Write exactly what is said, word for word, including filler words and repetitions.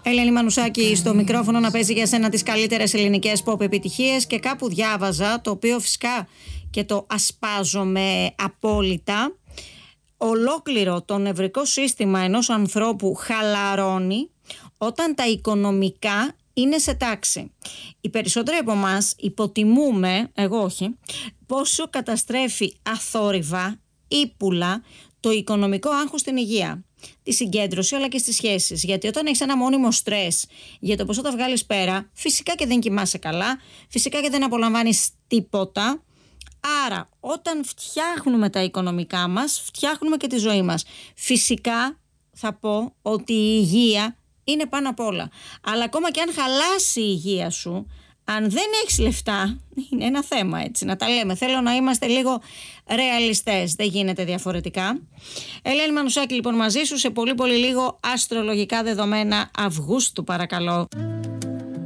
Ελένη Μανουσάκη στο μικρόφωνο να παίζει για σένα τις καλύτερες ελληνικές pop επιτυχίες, και κάπου διάβαζα, το οποίο φυσικά και το ασπάζομαι απόλυτα, ολόκληρο το νευρικό σύστημα ενός ανθρώπου χαλαρώνει όταν τα οικονομικά είναι σε τάξη. Οι περισσότεροι από εμάς υποτιμούμε, εγώ όχι, πόσο καταστρέφει αθόρυβα, ύπουλα, το οικονομικό άγχος στην υγεία, τη συγκέντρωση αλλά και στις σχέσεις. Γιατί όταν έχεις ένα μόνιμο στρες για το πώς θα τα βγάλεις πέρα, φυσικά και δεν κοιμάσαι καλά, φυσικά και δεν απολαμβάνεις τίποτα. Άρα όταν φτιάχνουμε τα οικονομικά μας, φτιάχνουμε και τη ζωή μας. Φυσικά θα πω ότι η υγεία είναι πάνω απ' όλα. Αλλά ακόμα και αν χαλάσει η υγεία σου, αν δεν έχεις λεφτά, είναι ένα θέμα, έτσι, να τα λέμε. Θέλω να είμαστε λίγο ρεαλιστές, δεν γίνεται διαφορετικά. Ελένη Μανουσάκη λοιπόν μαζί σου σε πολύ πολύ λίγο αστρολογικά δεδομένα Αυγούστου, παρακαλώ.